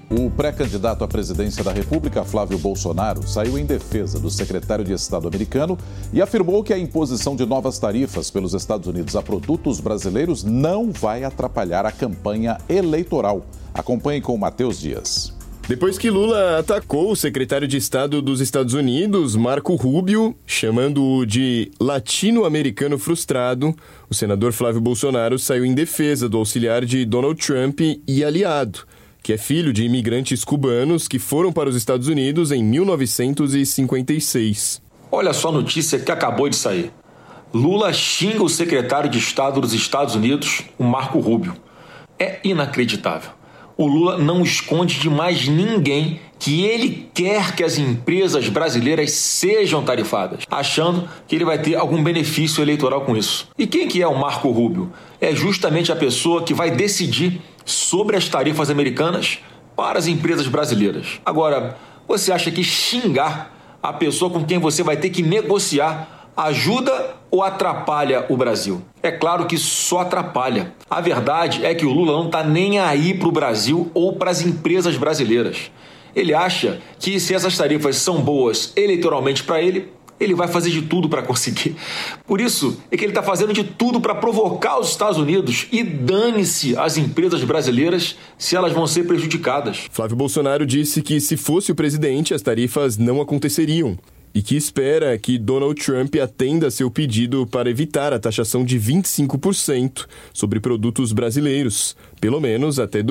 O pré-candidato à presidência da República, Flávio Bolsonaro, saiu em defesa do secretário de Estado americano e afirmou que a imposição de novas tarifas pelos Estados Unidos a produtos brasileiros não vai atrapalhar a campanha eleitoral. Acompanhe com o Matheus Dias. Depois que Lula atacou o secretário de Estado dos Estados Unidos, Marco Rubio, chamando-o de latino-americano frustrado, o senador Flávio Bolsonaro saiu em defesa do auxiliar de Donald Trump e aliado, que é filho de imigrantes cubanos que foram para os Estados Unidos em 1956. Olha só a notícia que acabou de sair. Lula xinga o secretário de Estado dos Estados Unidos, o Marco Rubio. É inacreditável. O Lula não esconde de mais ninguém que ele quer que as empresas brasileiras sejam tarifadas, achando que ele vai ter algum benefício eleitoral com isso. E quem que é o Marco Rubio? É justamente a pessoa que vai decidir sobre as tarifas americanas para as empresas brasileiras. Agora, você acha que xingar a pessoa com quem você vai ter que negociar ajuda ou atrapalha o Brasil? É claro que só atrapalha. A verdade é que o Lula não está nem aí para o Brasil ou para as empresas brasileiras. Ele acha que se essas tarifas são boas eleitoralmente para ele, ele vai fazer de tudo para conseguir. Por isso é que ele está fazendo de tudo para provocar os Estados Unidos e dane-se as empresas brasileiras se elas vão ser prejudicadas. Flávio Bolsonaro disse que se fosse o presidente, as tarifas não aconteceriam e que espera que Donald Trump atenda seu pedido para evitar a taxação de 25% sobre produtos brasileiros, pelo menos até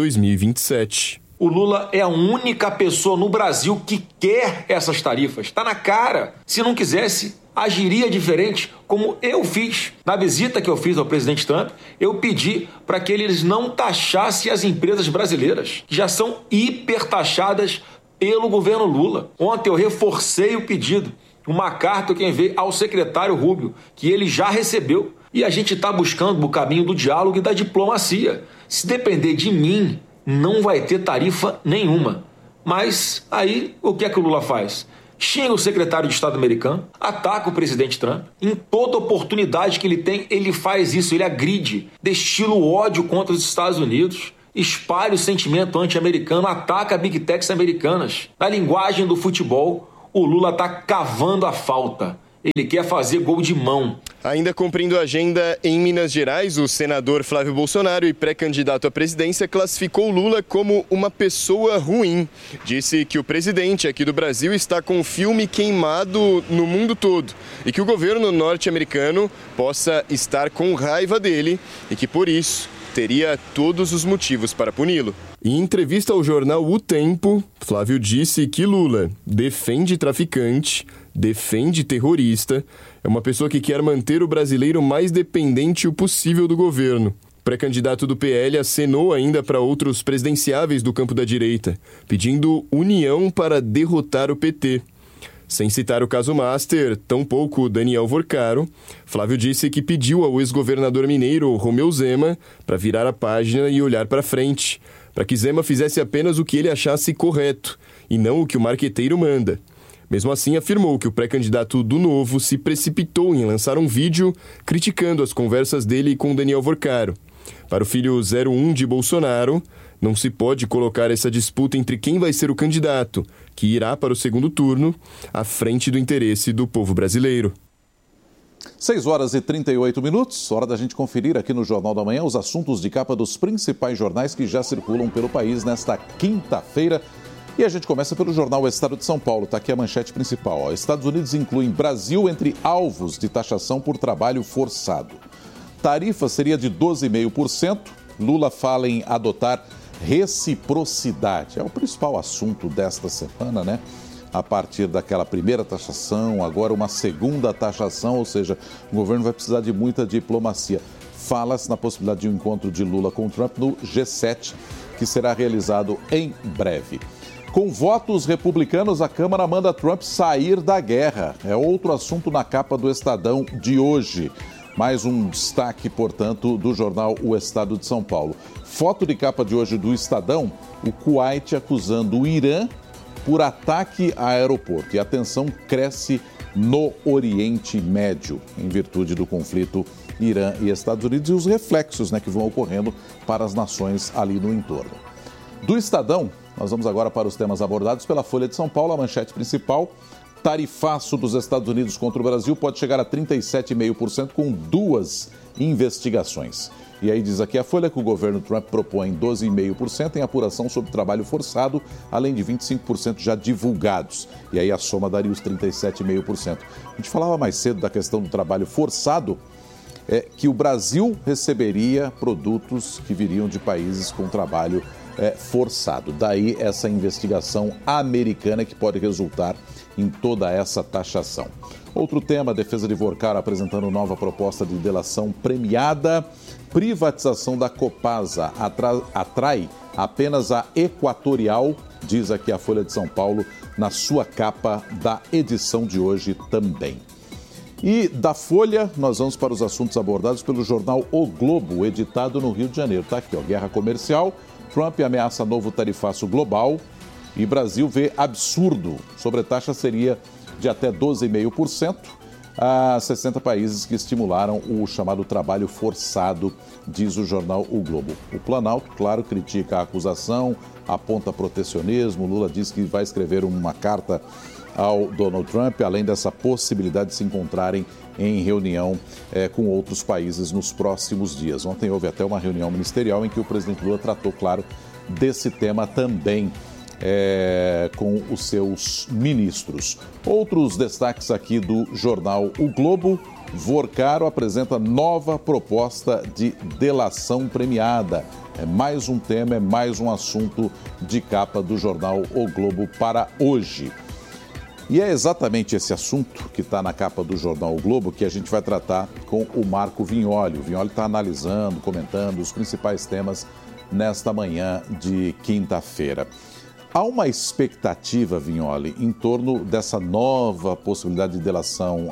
2027. O Lula é a única pessoa no Brasil que quer essas tarifas. Está na cara. Se não quisesse, agiria diferente, como eu fiz. Na visita que eu fiz ao presidente Trump, eu pedi para que eles não taxassem as empresas brasileiras, que já são hipertaxadas pelo governo Lula. Ontem eu reforcei o pedido. Uma carta que eu enviei ao secretário Rubio, que ele já recebeu. E a gente está buscando o caminho do diálogo e da diplomacia. Se depender de mim, não vai ter tarifa nenhuma. Mas aí, o que é que o Lula faz? Xinga o secretário de Estado americano, ataca o presidente Trump. Em toda oportunidade que ele tem, ele faz isso, ele agride, destila o ódio contra os Estados Unidos, espalha o sentimento anti-americano, ataca Big Techs americanas. Na linguagem do futebol, o Lula está cavando a falta. Ele quer fazer gol de mão. Ainda cumprindo a agenda em Minas Gerais, o senador Flávio Bolsonaro e pré-candidato à presidência classificou Lula como uma pessoa ruim. Disse que o presidente aqui do Brasil está com o filme queimado no mundo todo e que o governo norte-americano possa estar com raiva dele e que, por isso, teria todos os motivos para puni-lo. Em entrevista ao jornal O Tempo, Flávio disse que Lula defende traficante, defende terrorista, é uma pessoa que quer manter o brasileiro mais dependente o possível do governo. O pré-candidato do PL acenou ainda para outros presidenciáveis do campo da direita, pedindo união para derrotar o PT. Sem citar o caso Master, tampouco Daniel Vorcaro, Flávio disse que pediu ao ex-governador mineiro Romeu Zema para virar a página e olhar para frente, para que Zema fizesse apenas o que ele achasse correto e não o que o marqueteiro manda. Mesmo assim, afirmou que o pré-candidato do Novo se precipitou em lançar um vídeo criticando as conversas dele com Daniel Vorcaro. Para o filho 01 de Bolsonaro, não se pode colocar essa disputa entre quem vai ser o candidato, que irá para o segundo turno, à frente do interesse do povo brasileiro. 6h38, hora da gente conferir aqui no Jornal da Manhã os assuntos de capa dos principais jornais que já circulam pelo país nesta quinta-feira. E a gente começa pelo jornal O Estado de São Paulo, está aqui a manchete principal. Estados Unidos incluem Brasil entre alvos de taxação por trabalho forçado. Tarifa seria de 12,5%. Lula fala em adotar reciprocidade. É o principal assunto desta semana, né? A partir daquela primeira taxação, agora uma segunda taxação, ou seja, o governo vai precisar de muita diplomacia. Fala-se na possibilidade de um encontro de Lula com Trump no G7, que será realizado em breve. Com votos republicanos, a Câmara manda Trump sair da guerra. É outro assunto na capa do Estadão de hoje. Mais um destaque, portanto, do jornal O Estado de São Paulo. Foto de capa de hoje do Estadão, o Kuwait acusando o Irã por ataque a aeroporto. E a tensão cresce no Oriente Médio, em virtude do conflito Irã e Estados Unidos e os reflexos, que vão ocorrendo para as nações ali no entorno. Do Estadão, Nós vamos agora para os temas abordados pela Folha de São Paulo, a manchete principal. Tarifaço dos Estados Unidos contra o Brasil pode chegar a 37,5% com 2 investigações. E aí diz aqui a Folha que o governo Trump propõe 12,5% em apuração sobre trabalho forçado, além de 25% já divulgados. E aí a soma daria os 37,5%. A gente falava mais cedo da questão do trabalho forçado, que o Brasil receberia produtos que viriam de países com trabalho forçado. Daí essa investigação americana que pode resultar em toda essa taxação. Outro tema, a defesa de Vorcaro apresentando nova proposta de delação premiada. Privatização da Copasa atrai apenas a Equatorial, diz aqui a Folha de São Paulo, na sua capa da edição de hoje também. E da Folha, nós vamos para os assuntos abordados pelo jornal O Globo, editado no Rio de Janeiro. Está aqui, ó, guerra comercial, Trump ameaça novo tarifaço global e Brasil vê absurdo. Sobretaxa seria de até 12,5%. Há 60 países que estimularam o chamado trabalho forçado, diz o jornal O Globo. O Planalto, claro, critica a acusação, aponta protecionismo. Lula diz que vai escrever uma carta ao Donald Trump, além dessa possibilidade de se encontrarem em reunião com outros países nos próximos dias. Ontem houve até uma reunião ministerial em que o presidente Lula tratou, claro, desse tema também com os seus ministros. Outros destaques aqui do jornal O Globo. Vorcaro apresenta nova proposta de delação premiada. É mais um tema, é mais um assunto de capa do jornal O Globo para hoje. E é exatamente esse assunto que está na capa do jornal O Globo que a gente vai tratar com o Marco Vignoli. O Vignoli está analisando, comentando os principais temas nesta manhã de quinta-feira. Há uma expectativa, Vignoli, em torno dessa nova possibilidade de delação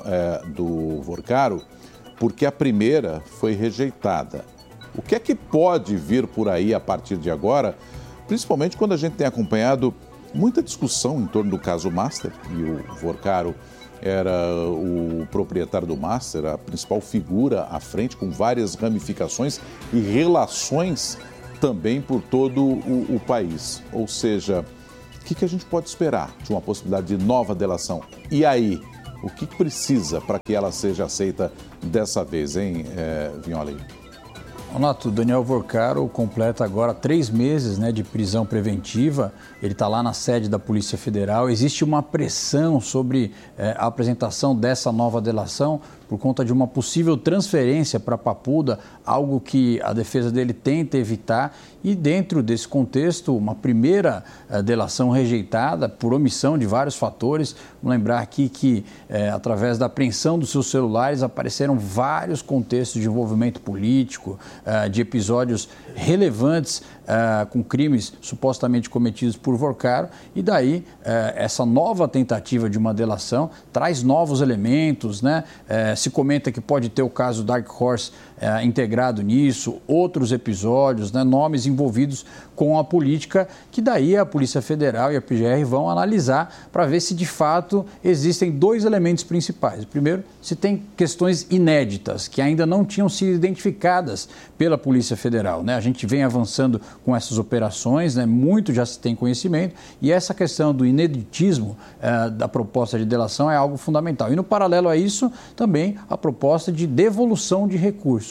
do Vorcaro, porque a primeira foi rejeitada. O que é que pode vir por aí a partir de agora, principalmente quando a gente tem acompanhado muita discussão em torno do caso Master, e o Vorcaro era o proprietário do Master, a principal figura à frente, com várias ramificações e relações também por todo o país. Ou seja, o que a gente pode esperar de uma possibilidade de nova delação? E aí, o que precisa para que ela seja aceita dessa vez, hein, Vignoli? Renato, Daniel Vorcaro completa agora 3 meses de prisão preventiva. Ele está lá na sede da Polícia Federal. Existe uma pressão sobre a apresentação dessa nova delação por conta de uma possível transferência para Papuda, algo que a defesa dele tenta evitar. E dentro desse contexto, uma primeira delação rejeitada por omissão de vários fatores. Vamos lembrar aqui que, através da apreensão dos seus celulares, apareceram vários contextos de envolvimento político, de episódios relevantes com crimes supostamente cometidos por Vorcaro. E daí, essa nova tentativa de uma delação traz novos elementos, se comenta que pode ter o caso Dark Horse integrado nisso, outros episódios, nomes envolvidos com a política, que daí a Polícia Federal e a PGR vão analisar para ver se de fato existem 2 elementos principais. Primeiro, se tem questões inéditas que ainda não tinham sido identificadas pela Polícia Federal. A gente vem avançando com essas operações, muito já se tem conhecimento, e essa questão do ineditismo da proposta de delação é algo fundamental. E no paralelo a isso, também a proposta de devolução de recursos.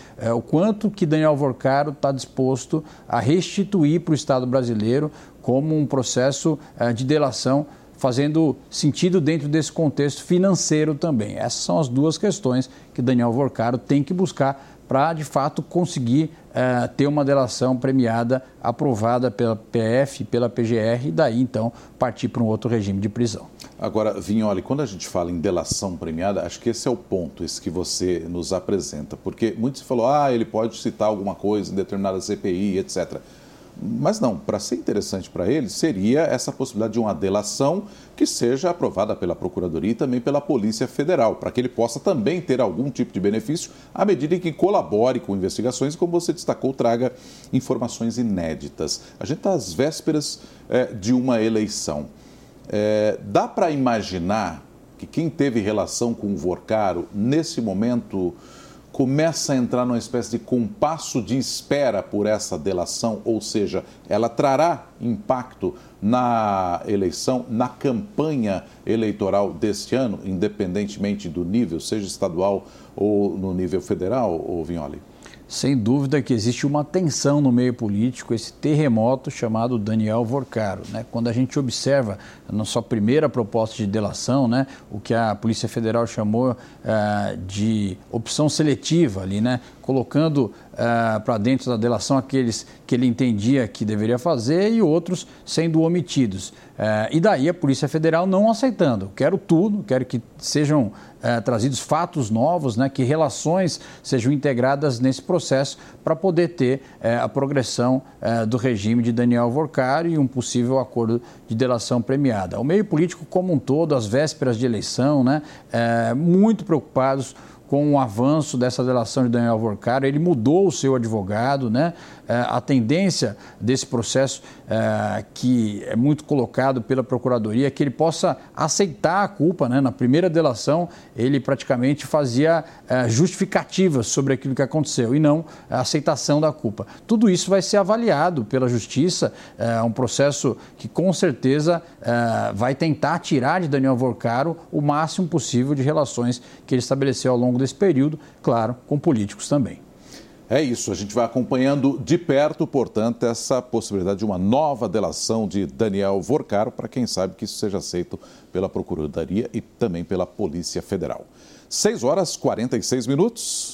O quanto que Daniel Vorcaro está disposto a restituir para o Estado brasileiro como um processo de delação, fazendo sentido dentro desse contexto financeiro também. Essas são as 2 questões que Daniel Vorcaro tem que buscar para, de fato, conseguir ter uma delação premiada aprovada pela PF, pela PGR, e daí, então, partir para um outro regime de prisão. Agora, Vignoli, quando a gente fala em delação premiada, acho que esse é o ponto, esse que você nos apresenta, porque muito se falou, ele pode citar alguma coisa em determinada CPI, etc. Mas não, para ser interessante para ele, seria essa possibilidade de uma delação que seja aprovada pela Procuradoria e também pela Polícia Federal, para que ele possa também ter algum tipo de benefício à medida em que colabore com investigações e, como você destacou, traga informações inéditas. A gente está às vésperas de uma eleição. Dá para imaginar que quem teve relação com o Vorcaro, nesse momento, começa a entrar numa espécie de compasso de espera por essa delação, ou seja, ela trará impacto na eleição, na campanha eleitoral deste ano, independentemente do nível, seja estadual ou no nível federal, ou Vignoli? Sem dúvida que existe uma tensão no meio político, esse terremoto chamado Daniel Vorcaro, né? Quando a gente observa na sua primeira proposta de delação, né, o que a Polícia Federal chamou de opção seletiva ali, né, colocando para dentro da delação aqueles que ele entendia que deveria fazer e outros sendo omitidos. E daí a Polícia Federal não aceitando. Quero tudo, quero que sejam trazidos fatos novos, né, que relações sejam integradas nesse processo para poder ter a progressão do regime de Daniel Vorcaro e um possível acordo de delação premiada. O meio político como um todo, às vésperas de eleição, né, muito preocupados com o avanço dessa delação de Daniel Vorcaro. Ele mudou o seu advogado, né? A tendência desse processo, que é muito colocado pela Procuradoria, é que ele possa aceitar a culpa, né? Na primeira delação, ele praticamente fazia justificativas sobre aquilo que aconteceu e não a aceitação da culpa. Tudo isso vai ser avaliado pela Justiça, um processo que com certeza vai tentar tirar de Daniel Vorcaro o máximo possível de relações que ele estabeleceu ao longo desse período, claro, com políticos também. É isso, a gente vai acompanhando de perto, portanto, essa possibilidade de uma nova delação de Daniel Vorcaro, para quem sabe que isso seja aceito pela Procuradoria e também pela Polícia Federal. 6h46.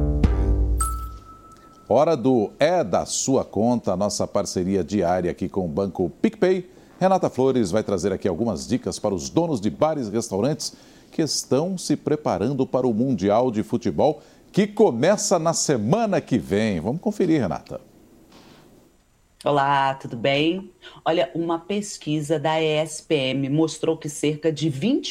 Hora do É da Sua Conta, a nossa parceria diária aqui com o Banco PicPay. Renata Flores vai trazer aqui algumas dicas para os donos de bares e restaurantes que estão se preparando para o Mundial de Futebol, que começa na semana que vem. Vamos conferir, Renata. Olá, tudo bem? Olha, uma pesquisa da ESPM mostrou que cerca de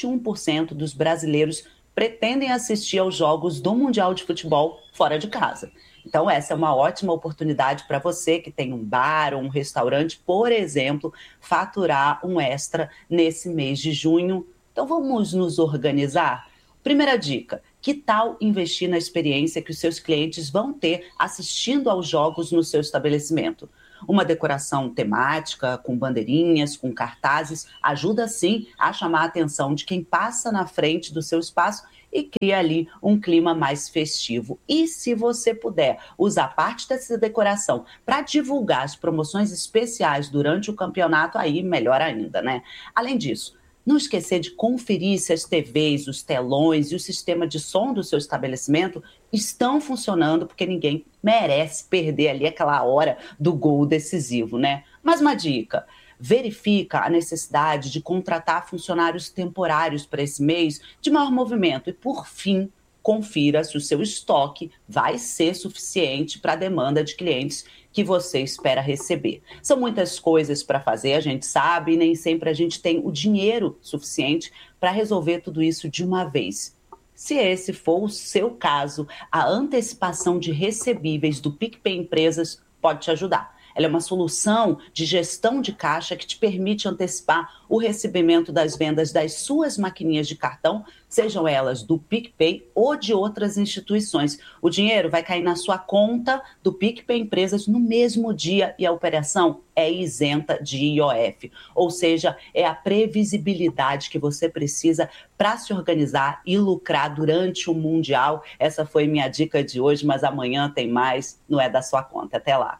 21% dos brasileiros pretendem assistir aos jogos do Mundial de Futebol fora de casa. Então, essa é uma ótima oportunidade para você que tem um bar ou um restaurante, por exemplo, faturar um extra nesse mês de junho. Então, vamos nos organizar? Primeira dica, que tal investir na experiência que os seus clientes vão ter assistindo aos jogos no seu estabelecimento? Uma decoração temática, com bandeirinhas, com cartazes, ajuda sim a chamar a atenção de quem passa na frente do seu espaço e cria ali um clima mais festivo. E se você puder usar parte dessa decoração para divulgar as promoções especiais durante o campeonato, aí melhor ainda, né? Além disso, não esquecer de conferir se as TVs, os telões e o sistema de som do seu estabelecimento estão funcionando, porque ninguém merece perder ali aquela hora do gol decisivo, né? Mais uma dica, verifica a necessidade de contratar funcionários temporários para esse mês de maior movimento e, por fim, confira se o seu estoque vai ser suficiente para a demanda de clientes que você espera receber. São muitas coisas para fazer, a gente sabe, e nem sempre a gente tem o dinheiro suficiente para resolver tudo isso de uma vez. Se esse for o seu caso, a antecipação de recebíveis do PicPay Empresas pode te ajudar. Ela é uma solução de gestão de caixa que te permite antecipar o recebimento das vendas das suas maquininhas de cartão, sejam elas do PicPay ou de outras instituições. O dinheiro vai cair na sua conta do PicPay Empresas no mesmo dia e a operação é isenta de IOF. Ou seja, é a previsibilidade que você precisa para se organizar e lucrar durante o Mundial. Essa foi minha dica de hoje, mas amanhã tem mais, não é da sua conta. Até lá.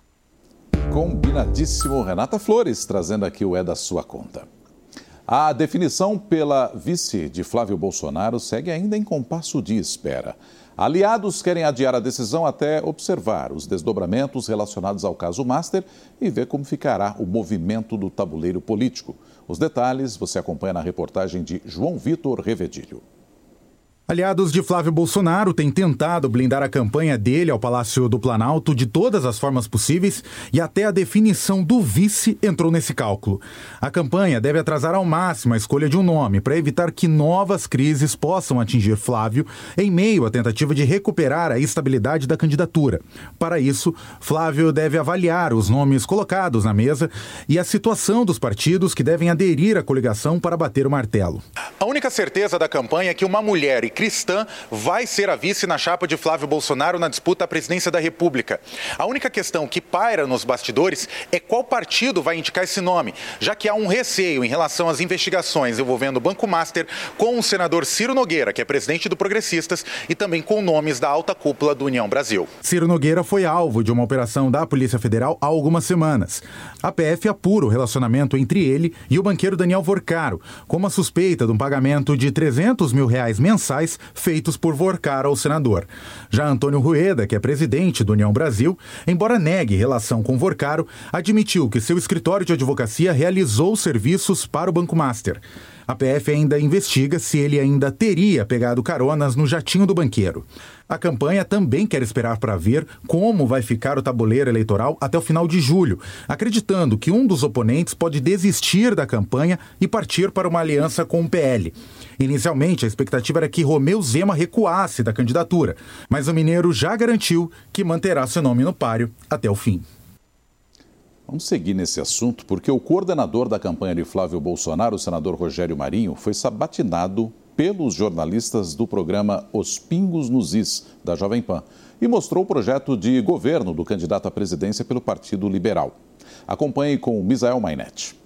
Combinadíssimo, Renata Flores, trazendo aqui o É da Sua Conta. A definição pela vice de Flávio Bolsonaro segue ainda em compasso de espera. Aliados querem adiar a decisão até observar os desdobramentos relacionados ao caso Master e ver como ficará o movimento do tabuleiro político. Os detalhes você acompanha na reportagem de João Vitor Revedilho. Aliados de Flávio Bolsonaro têm tentado blindar a campanha dele ao Palácio do Planalto de todas as formas possíveis e até a definição do vice entrou nesse cálculo. A campanha deve atrasar ao máximo a escolha de um nome para evitar que novas crises possam atingir Flávio em meio à tentativa de recuperar a estabilidade da candidatura. Para isso, Flávio deve avaliar os nomes colocados na mesa e a situação dos partidos que devem aderir à coligação para bater o martelo. A única certeza da campanha é que uma mulher e cristã, vai ser a vice na chapa de Flávio Bolsonaro na disputa à presidência da República. A única questão que paira nos bastidores é qual partido vai indicar esse nome, já que há um receio em relação às investigações envolvendo o Banco Master com o senador Ciro Nogueira, que é presidente do Progressistas, e também com nomes da alta cúpula do União Brasil. Ciro Nogueira foi alvo de uma operação da Polícia Federal há algumas semanas. A PF apura o relacionamento entre ele e o banqueiro Daniel Vorcaro, com uma suspeita de um pagamento de R$300 mil mensais feitos por Vorcaro ao senador. Já Antônio Rueda, que é presidente do União Brasil, embora negue relação com Vorcaro, admitiu que seu escritório de advocacia realizou serviços para o Banco Master. A PF ainda investiga se ele ainda teria pegado caronas no jatinho do banqueiro. A campanha também quer esperar para ver como vai ficar o tabuleiro eleitoral até o final de julho, acreditando que um dos oponentes pode desistir da campanha e partir para uma aliança com o PL. Inicialmente, a expectativa era que Romeu Zema recuasse da candidatura, mas o mineiro já garantiu que manterá seu nome no páreo até o fim. Vamos seguir nesse assunto porque o coordenador da campanha de Flávio Bolsonaro, o senador Rogério Marinho, foi sabatinado pelos jornalistas do programa Os Pingos nos Is, da Jovem Pan, e mostrou o projeto de governo do candidato à presidência pelo Partido Liberal. Acompanhe com o Misael Mainetti.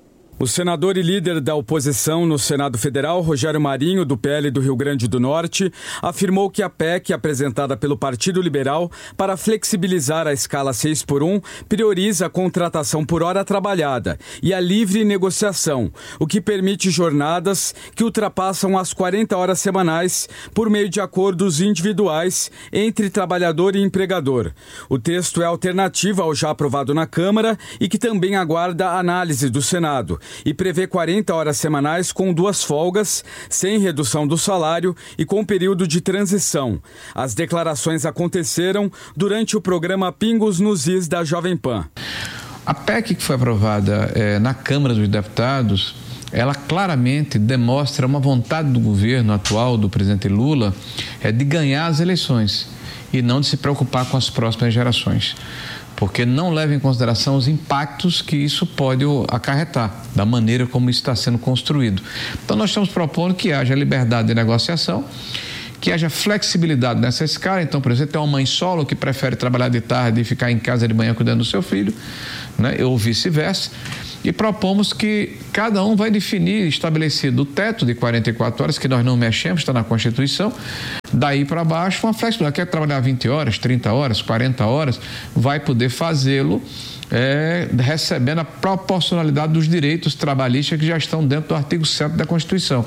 O senador e líder da oposição no Senado Federal, Rogério Marinho, do PL do Rio Grande do Norte, afirmou que a PEC apresentada pelo Partido Liberal para flexibilizar a escala 6x1 prioriza a contratação por hora trabalhada e a livre negociação, o que permite jornadas que ultrapassam as 40 horas semanais por meio de acordos individuais entre trabalhador e empregador. O texto é alternativa ao já aprovado na Câmara e que também aguarda a análise do Senado. E prevê 40 horas semanais com 2 folgas, sem redução do salário e com período de transição. As declarações aconteceram durante o programa Pingos nos Is da Jovem Pan. A PEC que foi aprovada na Câmara dos Deputados, ela claramente demonstra uma vontade do governo atual, do presidente Lula, de ganhar as eleições e não de se preocupar com as próximas gerações, porque não leva em consideração os impactos que isso pode acarretar, da maneira como isso está sendo construído. Então, nós estamos propondo que haja liberdade de negociação, que haja flexibilidade nessa escala. Então, por exemplo, tem uma mãe solo que prefere trabalhar de tarde e ficar em casa de manhã cuidando do seu filho, né? Ou vice-versa. E propomos que cada um vai definir, estabelecido o teto de 44 horas, que nós não mexemos, está na Constituição. Daí para baixo, uma flexibilidade. Quer trabalhar 20 horas, 30 horas, 40 horas, vai poder fazê-lo recebendo a proporcionalidade dos direitos trabalhistas que já estão dentro do artigo 7º da Constituição.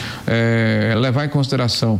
Levar em consideração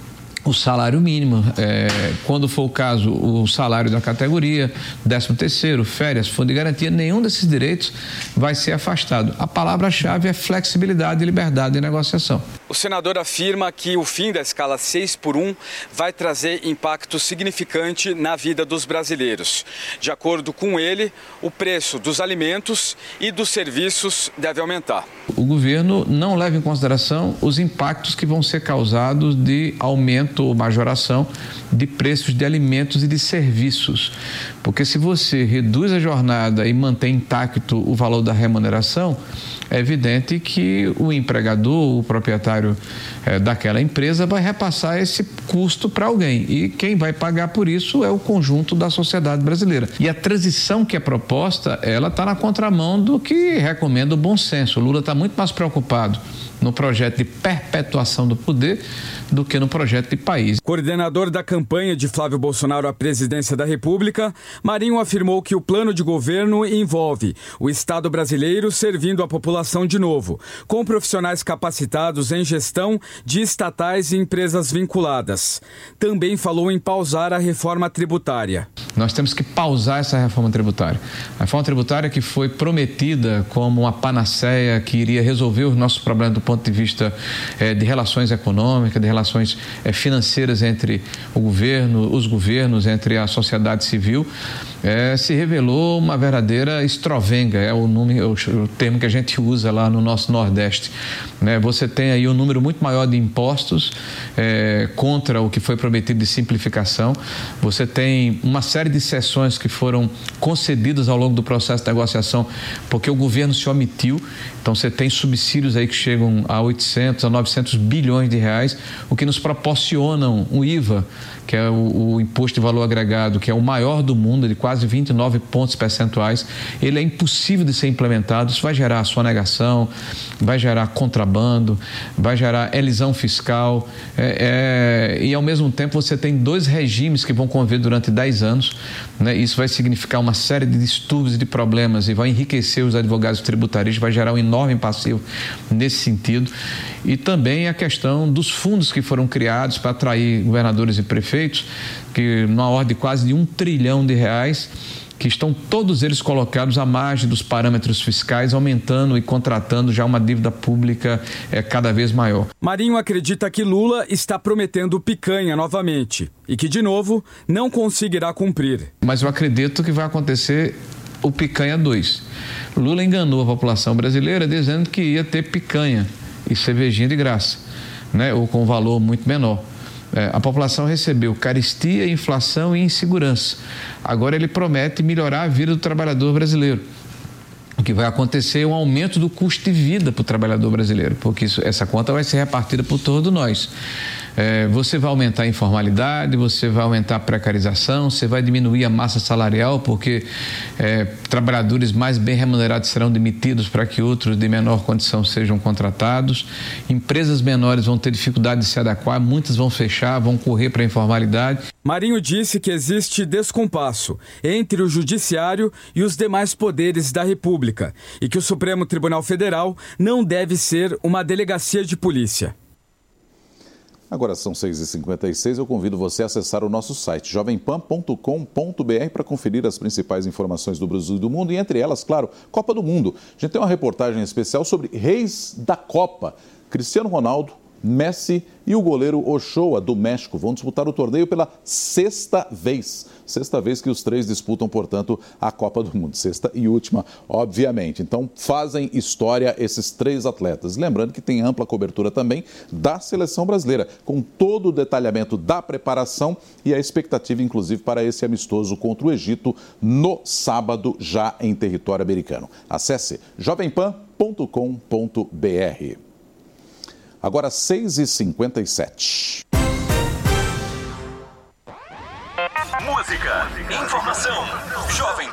o salário mínimo, quando for o caso, o salário da categoria, 13º, férias, fundo de garantia, nenhum desses direitos vai ser afastado. A palavra-chave é flexibilidade e liberdade de negociação. O senador afirma que o fim da escala 6x1 vai trazer impacto significante na vida dos brasileiros. De acordo com ele, o preço dos alimentos e dos serviços deve aumentar. O governo não leva em consideração os impactos que vão ser causados de aumento ou majoração de preços de alimentos e de serviços. Porque se você reduz a jornada e mantém intacto o valor da remuneração, é evidente que o empregador, o proprietário daquela empresa vai repassar esse custo para alguém. E quem vai pagar por isso é o conjunto da sociedade brasileira. E a transição que é proposta, ela está na contramão do que recomenda o bom senso. O Lula está muito mais preocupado no projeto de perpetuação do poder do que no projeto de país. Coordenador da campanha de Flávio Bolsonaro à presidência da República, Marinho afirmou que o plano de governo envolve o Estado brasileiro servindo a população de novo, com profissionais capacitados em gestão de estatais e empresas vinculadas. Também falou em pausar a reforma tributária. Nós temos que pausar essa reforma tributária. A reforma tributária que foi prometida como uma panaceia que iria resolver os nossos problemas do ponto de vista de relações econômicas, de relações financeiras entre o governo, os governos, entre a sociedade civil, se revelou uma verdadeira estrovenga, é o termo que a gente usa lá no nosso Nordeste. Você tem aí um número muito maior de impostos contra o que foi prometido de simplificação. Você tem uma série de cessões que foram concedidas ao longo do processo de negociação porque o governo se omitiu. Então você tem subsídios aí que chegam a 800, a 900 bilhões de reais, o que nos proporcionam o IVA, que é o Imposto de Valor Agregado, que é o maior do mundo, de quase 29 pontos percentuais. Ele é impossível de ser implementado. Isso vai gerar sonegação, vai gerar contrabando, vai gerar elisão fiscal, e ao mesmo tempo você tem 2 regimes que vão conviver durante 10 anos, Isso vai significar uma série de distúrbios e de problemas e vai enriquecer os advogados tributaristas, vai gerar um enorme passivo nesse sentido. E também a questão dos fundos que foram criados para atrair governadores e prefeitos, que numa ordem de quase de R$1 trilhão, que estão todos eles colocados à margem dos parâmetros fiscais, aumentando e contratando já uma dívida pública cada vez maior. Marinho acredita que Lula está prometendo picanha novamente e que, de novo, não conseguirá cumprir. Mas eu acredito que vai acontecer o picanha 2. Lula enganou a população brasileira dizendo que ia ter picanha e cervejinha de graça, ou com valor muito menor. A população recebeu carestia, inflação e insegurança. Agora ele promete melhorar a vida do trabalhador brasileiro. O que vai acontecer é um aumento do custo de vida para o trabalhador brasileiro, porque essa conta vai ser repartida por todos nós. Você vai aumentar a informalidade, você vai aumentar a precarização, você vai diminuir a massa salarial, porque trabalhadores mais bem remunerados serão demitidos para que outros de menor condição sejam contratados. Empresas menores vão ter dificuldade de se adequar, muitas vão fechar, vão correr para a informalidade. Marinho disse que existe descompasso entre o Judiciário e os demais poderes da República e que o Supremo Tribunal Federal não deve ser uma delegacia de polícia. Agora são 6h56, eu convido você a acessar o nosso site jovempan.com.br para conferir as principais informações do Brasil e do mundo, e entre elas, claro, Copa do Mundo. A gente tem uma reportagem especial sobre reis da Copa. Cristiano Ronaldo, Messi e o goleiro Ochoa, do México, vão disputar o torneio pela sexta vez. Sexta vez que os três disputam, portanto, a Copa do Mundo. Sexta e última, obviamente. Então, fazem história esses três atletas. Lembrando que tem ampla cobertura também da seleção brasileira, com todo o detalhamento da preparação e a expectativa, inclusive, para esse amistoso contra o Egito no sábado, já em território americano. Acesse jovempan.com.br. Agora 6h57. Música, informação, Jovem